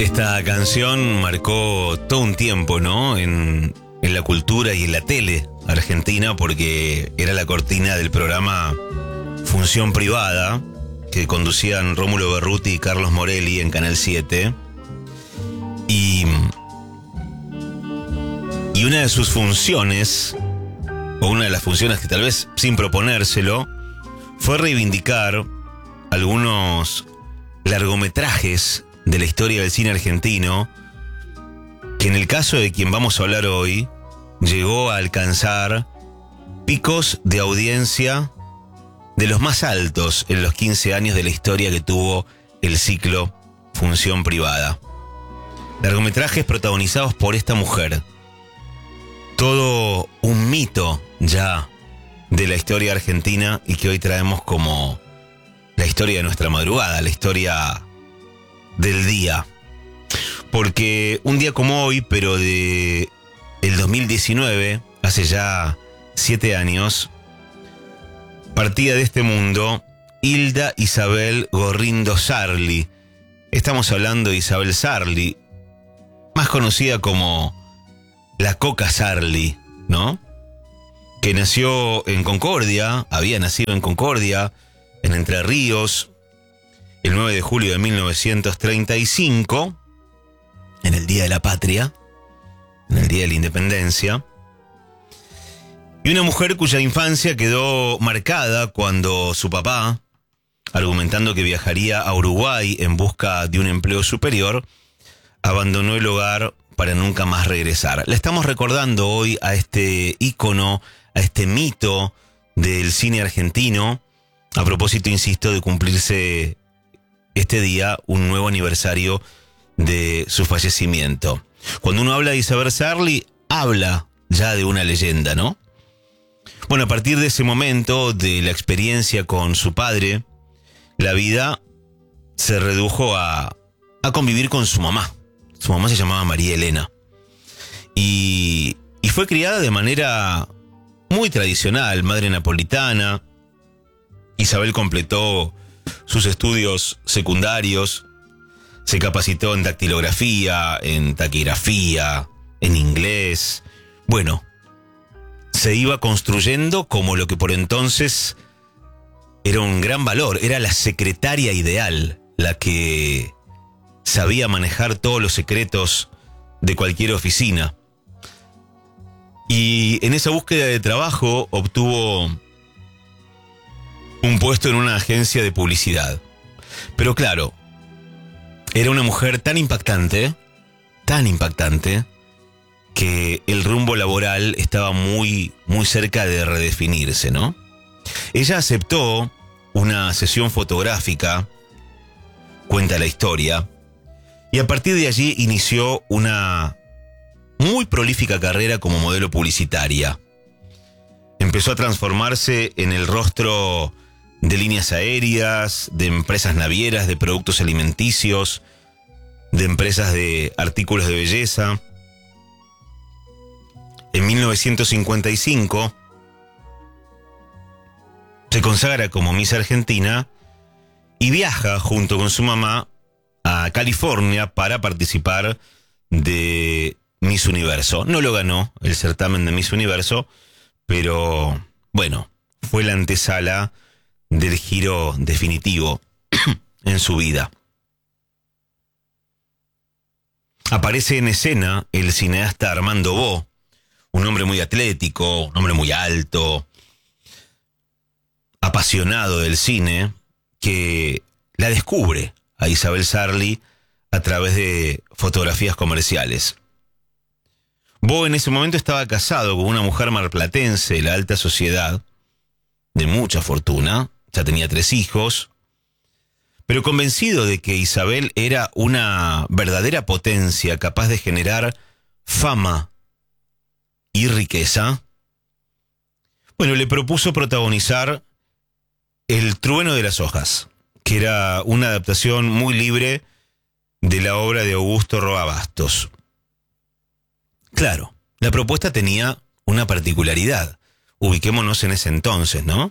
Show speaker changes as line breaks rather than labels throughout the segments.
Esta canción marcó todo un tiempo, ¿no? En la cultura y en la tele argentina, porque era la cortina del programa Función Privada, que conducían Rómulo Berruti y Carlos Morelli en Canal 7. Y una de sus funciones, o una de las funciones que tal vez sin proponérselo, fue reivindicar algunos largometrajes de la historia del cine argentino, que en el caso de quien vamos a hablar hoy, llegó a alcanzar picos de audiencia de los más altos en los 15 años de la historia que tuvo el ciclo Función Privada. Largometrajes protagonizados por esta mujer. Todo un mito ya de la historia argentina y que hoy traemos como la historia de nuestra madrugada, la historia del día. Porque un día como hoy, pero de el 2019, hace ya 7 años, partía de este mundo Hilda Isabel Gorrindo Sarli. Estamos hablando de Isabel Sarli, más conocida como la Coca Sarli, ¿no? Que nació en Concordia, había nacido en Concordia, en Entre Ríos, el 9 de julio de 1935, en el Día de la Patria, en el Día de la Independencia. Y una mujer cuya infancia quedó marcada cuando su papá, argumentando que viajaría a Uruguay en busca de un empleo superior, abandonó el hogar para nunca más regresar. Le estamos recordando hoy a este ícono, a este mito del cine argentino, a propósito, insisto, de cumplirse este día un nuevo aniversario de su fallecimiento. Cuando uno habla de Isabel Sarli, habla ya de una leyenda, ¿no? Bueno, a partir de ese momento, de la experiencia con su padre, la vida se redujo a convivir con su mamá. Su mamá se llamaba María Elena. Y fue criada de manera muy tradicional, madre napolitana. Isabel completó sus estudios secundarios, se capacitó en dactilografía, en taquigrafía, en inglés. Bueno, se iba construyendo como lo que por entonces era un gran valor, era la secretaria ideal, la que sabía manejar todos los secretos de cualquier oficina. Y en esa búsqueda de trabajo obtuvo un puesto en una agencia de publicidad. Pero claro, era una mujer tan impactante, que el rumbo laboral estaba muy, muy cerca de redefinirse, ¿no? Ella aceptó una sesión fotográfica, cuenta la historia, y a partir de allí inició una muy prolífica carrera como modelo publicitaria. Empezó a transformarse en el rostro de líneas aéreas, de empresas navieras, de productos alimenticios, de empresas de artículos de belleza. En 1955 se consagra como Miss Argentina y viaja junto con su mamá a California para participar de Miss Universo. No lo ganó el certamen de Miss Universo, pero bueno, fue la antesala del giro definitivo en su vida. Aparece en escena el cineasta Armando Bo, un hombre muy atlético, un hombre muy alto, apasionado del cine, que la descubre a Isabel Sarli a través de fotografías comerciales. Bo en ese momento estaba casado con una mujer marplatense de la alta sociedad, de mucha fortuna, ya tenía 3 hijos, pero convencido de que Isabel era una verdadera potencia capaz de generar fama y riqueza, bueno, le propuso protagonizar El trueno de las hojas, que era una adaptación muy libre de la obra de Augusto Roa Bastos. Claro, la propuesta tenía una particularidad. Ubiquémonos en ese entonces, ¿no?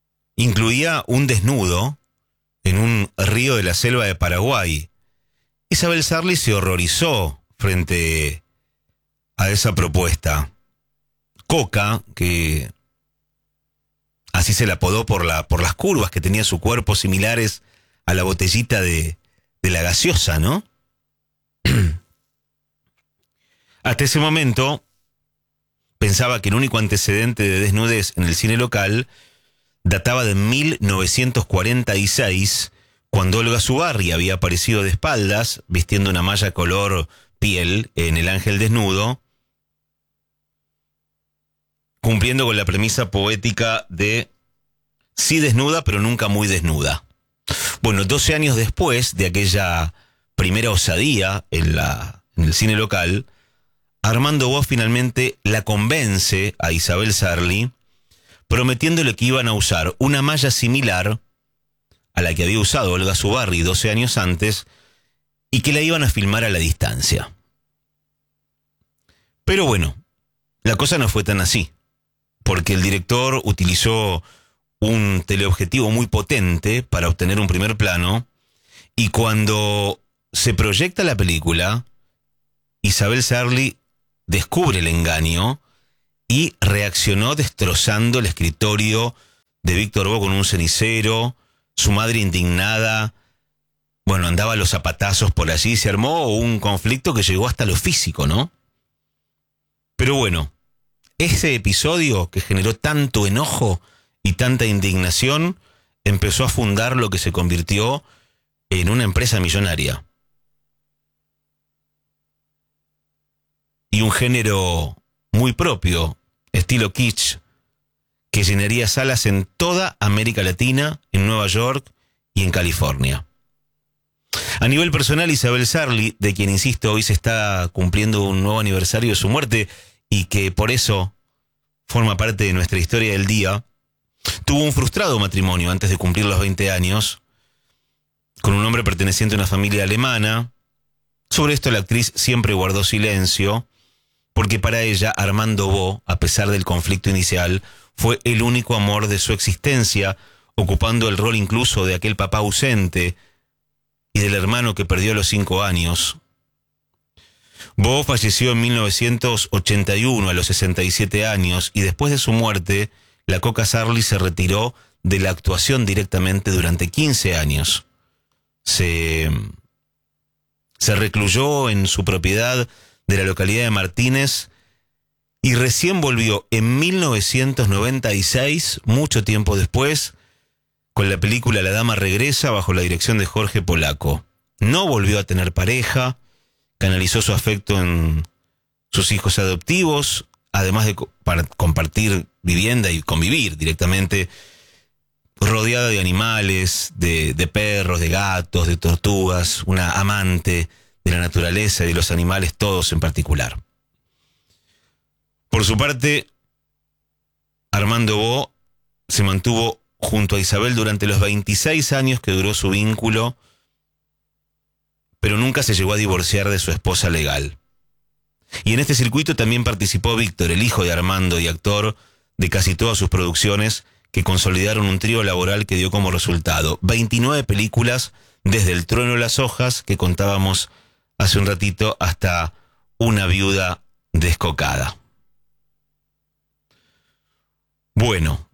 Incluía un desnudo en un río de la selva de Paraguay, Isabel Sarli se horrorizó frente a esa propuesta. Coca, que así se la apodó por las curvas que tenía su cuerpo similares a la botellita de la gaseosa, ¿no? Hasta ese momento pensaba que el único antecedente de desnudez en el cine local databa de 1946, cuando Olga Zubarry había aparecido de espaldas, vistiendo una malla color piel en El Ángel Desnudo, cumpliendo con la premisa poética de sí desnuda, pero nunca muy desnuda. Bueno, 12 años después de aquella primera osadía en el cine local, Armando Bo finalmente la convence a Isabel Sarli, prometiéndole que iban a usar una malla similar a la que había usado Olga Zubarry 12 años antes y que la iban a filmar a la distancia. Pero bueno, la cosa no fue tan así, porque el director utilizó un teleobjetivo muy potente para obtener un primer plano, y cuando se proyecta la película, Isabel Sarli descubre el engaño y reaccionó destrozando el escritorio de Víctor Bo con un cenicero. Su madre, indignada, bueno, andaba a los zapatazos por allí, se armó un conflicto que llegó hasta lo físico, ¿no? Pero bueno, ese episodio que generó tanto enojo y tanta indignación empezó a fundar lo que se convirtió en una empresa millonaria. Y un género muy propio, estilo kitsch, que llenaría salas en toda América Latina, en Nueva York y en California. A nivel personal, Isabel Sarli, de quien, insisto, hoy se está cumpliendo un nuevo aniversario de su muerte y que por eso forma parte de nuestra historia del día, tuvo un frustrado matrimonio antes de cumplir los 20 años, con un hombre perteneciente a una familia alemana. Sobre esto la actriz siempre guardó silencio, porque para ella Armando Bo, a pesar del conflicto inicial, fue el único amor de su existencia, ocupando el rol incluso de aquel papá ausente y del hermano que perdió a los 5 años. Bo falleció en 1981 a los 67 años y después de su muerte, la Coca Sarli se retiró de la actuación directamente durante 15 años. Se recluyó en su propiedad de la localidad de Martínez y recién volvió en 1996, mucho tiempo después, con la película La Dama Regresa, bajo la dirección de Jorge Polaco. No volvió a tener pareja, canalizó su afecto en sus hijos adoptivos, además de para compartir vivienda y convivir directamente, rodeada de animales, de perros, de gatos, de tortugas, una amante de la naturaleza y de los animales, todos en particular. Por su parte, Armando Bo se mantuvo junto a Isabel durante los 26 años que duró su vínculo, pero nunca se llegó a divorciar de su esposa legal. Y en este circuito también participó Víctor, el hijo de Armando y actor de casi todas sus producciones, que consolidaron un trío laboral que dio como resultado 29 películas, desde El trueno de las hojas, que contábamos hace un ratito, hasta Una viuda descocada. Bueno,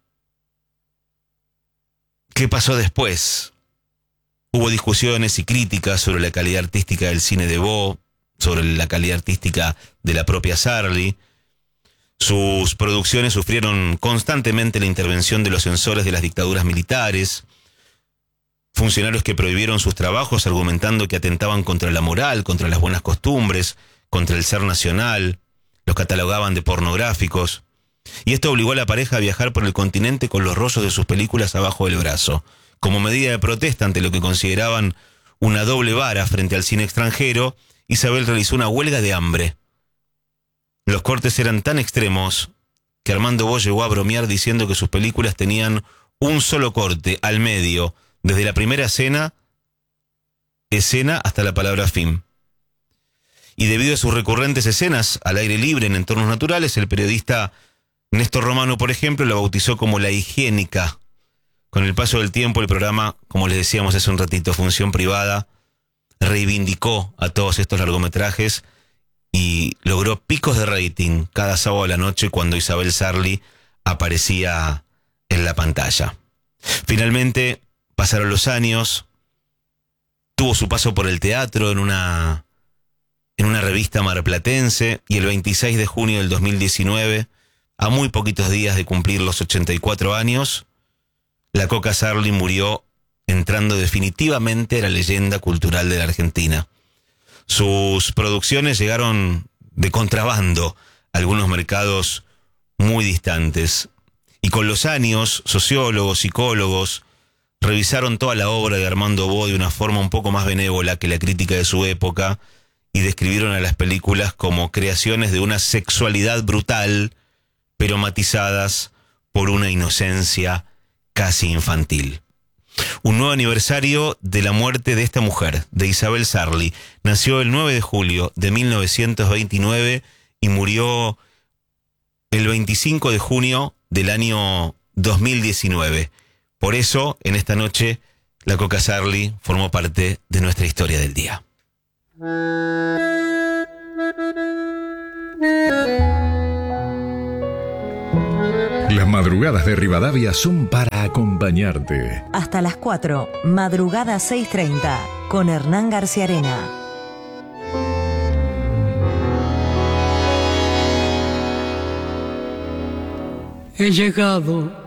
¿qué pasó después? Hubo discusiones y críticas sobre la calidad artística del cine de Bo, sobre la calidad artística de la propia Sarli. Sus producciones sufrieron constantemente la intervención de los censores de las dictaduras militares, funcionarios que prohibieron sus trabajos argumentando que atentaban contra la moral, contra las buenas costumbres, contra el ser nacional, los catalogaban de pornográficos. Y esto obligó a la pareja a viajar por el continente con los rollos de sus películas abajo del brazo, como medida de protesta ante lo que consideraban una doble vara frente al cine extranjero. Isabel realizó una huelga de hambre. Los cortes eran tan extremos que Armando Bo llegó a bromear diciendo que sus películas tenían un solo corte al medio, desde la primera escena hasta la palabra fin. Y debido a sus recurrentes escenas al aire libre en entornos naturales, el periodista Néstor Romano, por ejemplo, la bautizó como La Higiénica. Con el paso del tiempo, el programa, como les decíamos hace un ratito, Función Privada, reivindicó a todos estos largometrajes y logró picos de rating cada sábado a la noche cuando Isabel Sarli aparecía en la pantalla. Finalmente pasaron los años, tuvo su paso por el teatro en una revista marplatense, y el 26 de junio del 2019, a muy poquitos días de cumplir los 84 años, la Coca Sarli murió, entrando definitivamente a la leyenda cultural de la Argentina. Sus producciones llegaron de contrabando a algunos mercados muy distantes, y con los años, sociólogos, psicólogos, revisaron toda la obra de Armando Bo de una forma un poco más benévola que la crítica de su época, y describieron a las películas como creaciones de una sexualidad brutal, pero matizadas por una inocencia casi infantil. Un nuevo aniversario de la muerte de esta mujer, de Isabel Sarli. Nació el 9 de julio de 1929 y murió el 25 de junio del año 2019. Por eso, en esta noche, la Coca Sarli formó parte de nuestra historia del día.
Las madrugadas de Rivadavia son para acompañarte.
Hasta las 4, madrugada 6:30, con Hernán García Arena.
He llegado